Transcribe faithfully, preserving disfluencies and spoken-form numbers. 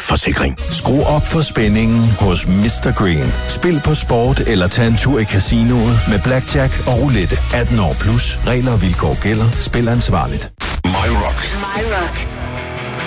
Forsikring. Skru op for spændingen hos mister Green. Spil på sport eller tag en tur i casinoet med blackjack og roulette. atten år plus. Regler og vilkår gælder. Spil ansvarligt. My Rock. My Rock.